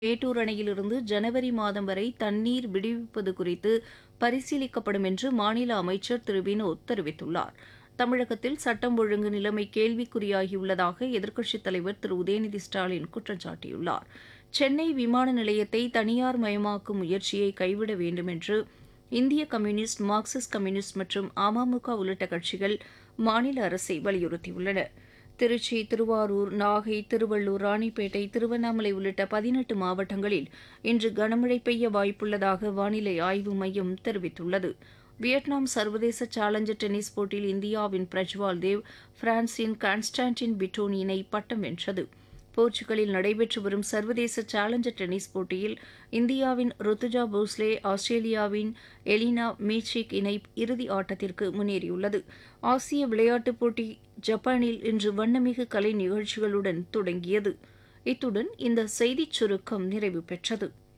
மேட்டூர் அணையிலிருந்து ஜனவரி மாதம் வரை தண்ணீர் விடுவிப்பது குறித்து பரிசீலிக்கப்படும் என்று மாநில அமைச்சர் திரு வினோத் தெரிவித்துள்ளார். தமிழகத்தில் சட்டம் ஒழுங்கு நிலைமை கேள்விக்குறியாகியுள்ளதாக எதிர்க்கட்சித் தலைவர் திரு உதயநிதி ஸ்டாலின் குற்றம் சாட்டியுள்ளார். சென்னை விமான நிலையத்தை தனியார் மயமாக்கும் முயற்சியை கைவிட வேண்டும் என்று இந்திய கம்யூனிஸ்ட், மார்க்சிஸ்ட் கம்யூனிஸ்ட் மற்றும் அமமுக உள்ளிட்ட கட்சிகள் மாநில அரசை வலியுறுத்தியுள்ளன. திருச்சி, திருவாரூர், நாகை, திருவள்ளூர், ராணிப்பேட்டை, திருவண்ணாமலை உள்ளிட்ட 18 மாவட்டங்களில் இன்று கனமழை பெய்ய வாய்ப்புள்ளதாக வானிலை ஆய்வு மையம் தெரிவித்துள்ளது. வியட்நாம் சர்வதேச சேலஞ்சர் டென்னிஸ் போட்டியில் இந்தியாவின் பிரஜ்வால் தேவ் பிரான்சின் கான்ஸ்டான்டின் பிட்டோன் இணை பட்டம் வென்றது. போர்ச்சுகலில் நடைபெற்று வரும் சர்வதேச சேலஞ்சர் டென்னிஸ் போட்டியில் இந்தியாவின் ருத்துஜா போஸ்லே ஆஸ்திரேலியாவின் எலினா மீச்சிக் இணை இறுதி ஆட்டத்திற்கு முன்னேறியுள்ளது. ஆசிய விளையாட்டுப் போட்டி ஜப்பானில் இன்று வண்ணமிகு கலை நிகழ்ச்சிகளுடன் தொடங்கியது. இத்துடன் இந்த செய்திச் சுருக்கம் நிறைவு பெற்றது.